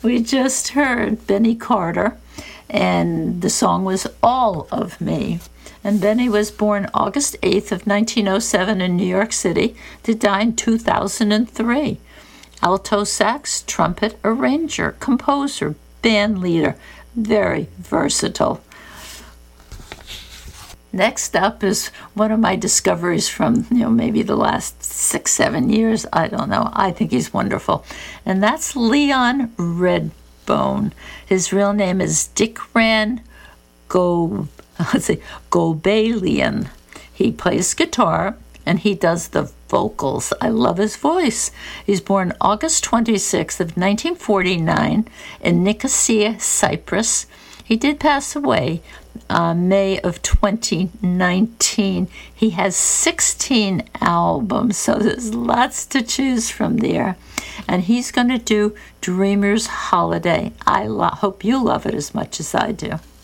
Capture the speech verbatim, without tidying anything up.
We just heard Benny Carter, and the song was All of Me. And Benny was born August eighth of nineteen oh seven in New York City to die in two thousand three. Alto sax, trumpet, arranger, composer, band leader, very versatile. Next up is one of my discoveries from, you know, maybe the last six, seven years. I don't know. I think he's wonderful. And that's Leon Redbone. His real name is Dickran Go, let's see, Gobalian. He plays guitar and he does the vocals. I love his voice. He's born August twenty-sixth of nineteen forty-nine in Nicosia, Cyprus. He did pass away uh, May of twenty nineteen. He has sixteen albums, so there's lots to choose from there. And he's going to do Dreamer's Holiday. I lo- hope you love it as much as I do.